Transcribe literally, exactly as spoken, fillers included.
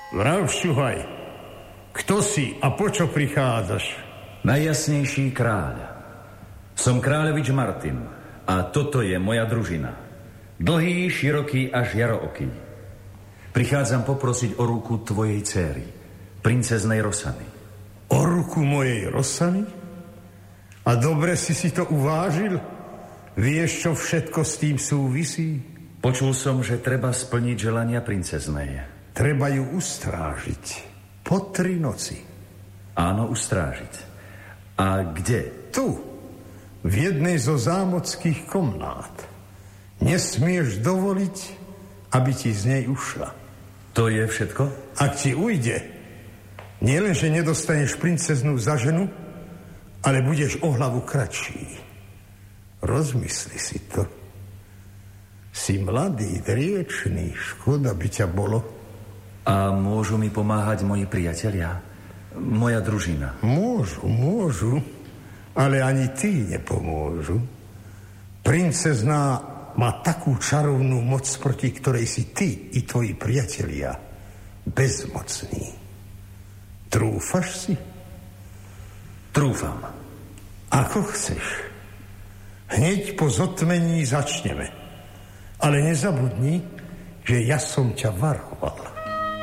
Vrav, šuhaj, kto si a po čo prichádzaš? Najjasnejší kráľ. Som kráľovič Martin a toto je moja družina. Dlhý, široký a žiarooký. Prichádzam poprosiť o ruku tvojej céry, princeznej Rosany. O ruku mojej Rosany? A dobre si si to uvážil? Vieš, čo všetko s tým súvisí? Počul som, že treba splniť želania princeznej. Treba ju ustrážiť. Po tri noci. Áno, ustrážiť. A kde? Tu. V jednej zo zámockých komnát. Nesmieš dovoliť, aby ti z nej ušla. To je všetko? Ak ti ujde, nielenže nedostaneš princeznú za ženu, ale budeš o hlavu kratší. Rozmysli si to. Si mladý, driečný, škoda by ťa bolo. A môžu mi pomáhať moji priatelia? Moja družina? Môžu, môžu, ale ani tí nepomôžu. Princezná má takú čarovnú moc, proti ktorej si ty i tvoji priatelia bezmocní. Trúfaš si? Trúfam. Ako chceš. Hneď po zotmení začneme. Ale nezabudni, že ja som ťa varoval.